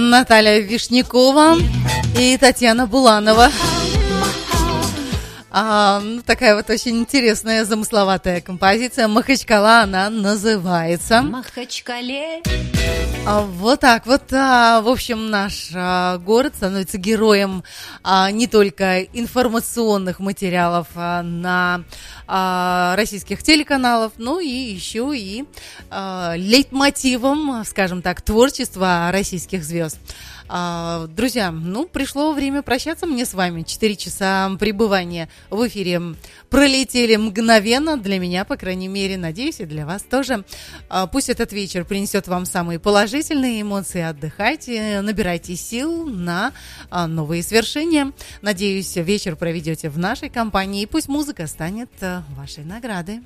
Наталья Вишнякова и Татьяна Буланова. Такая вот очень интересная, замысловатая композиция. «Махачкала» она называется. Махачкале. Вот так вот. В общем, наш город становится героем не только информационных материалов на российских телеканалах, но и еще и лейтмотивом, скажем так, творчества российских звезд. Друзья, пришло время прощаться мне с вами. 4 часа пребывания в эфире пролетели мгновенно. Для меня, по крайней мере, надеюсь, и для вас тоже. Пусть этот вечер принесет вам самые положительные эмоции. Отдыхайте, набирайте сил на новые свершения. Надеюсь, вечер проведете в нашей компании. И пусть музыка станет вашей наградой.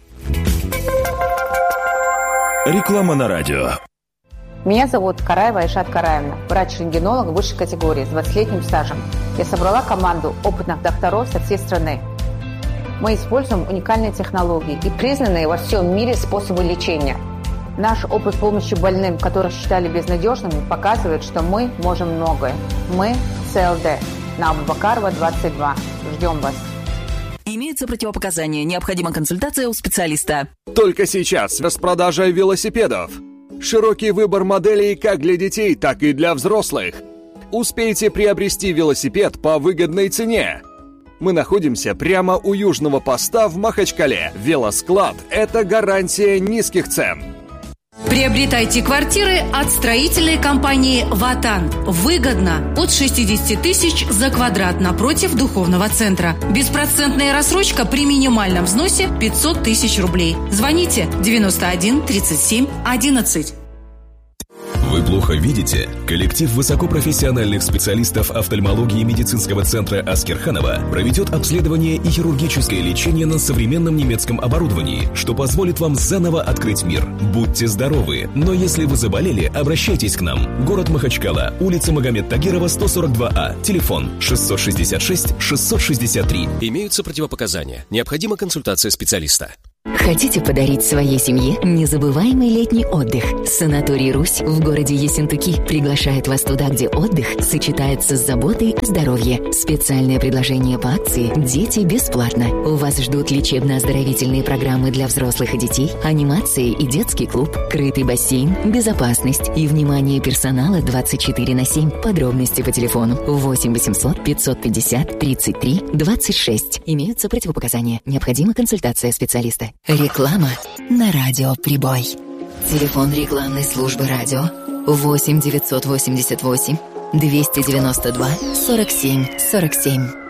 Реклама на радио. Меня зовут Караева Айшат Караевна, врач-рентгенолог высшей категории с 20-летним стажем. Я собрала команду опытных докторов со всей страны. Мы используем уникальные технологии и признанные во всем мире способы лечения. Наш опыт помощи больным, которых считали безнадежными, показывает, что мы можем многое. Мы ЦЛД. На Абубакарова, 22. Ждем вас. Имеются противопоказания. Необходима консультация у специалиста. Только сейчас распродажа велосипедов. Широкий выбор моделей как для детей, так и для взрослых. Успейте приобрести велосипед по выгодной цене. Мы находимся прямо у южного поста в Махачкале. Велосклад – это гарантия низких цен. Приобретайте квартиры от строительной компании «Ватан». Выгодно от 60 тысяч за квадрат напротив духовного центра. Беспроцентная рассрочка при минимальном взносе 500 тысяч рублей. Звоните 91 37 11. Вы плохо видите? Коллектив высокопрофессиональных специалистов офтальмологии медицинского центра Аскерханова проведет обследование и хирургическое лечение на современном немецком оборудовании, что позволит вам заново открыть мир. Будьте здоровы, но если вы заболели, обращайтесь к нам. Город Махачкала, улица Магомед Тагирова, 142А, телефон 666-663. Имеются противопоказания. Необходима консультация специалиста. Хотите подарить своей семье незабываемый летний отдых? Санаторий «Русь» в городе Ессентуки приглашает вас туда, где отдых сочетается с заботой о здоровье. Специальное предложение по акции «Дети бесплатно». У вас ждут лечебно-оздоровительные программы для взрослых и детей, анимация и детский клуб, крытый бассейн, безопасность и внимание персонала 24/7. Подробности по телефону 8 800 550 33 26. Имеются противопоказания. Необходима консультация специалиста. Реклама на радио «Прибой». Телефон рекламной службы радио 8 988 292 47 47.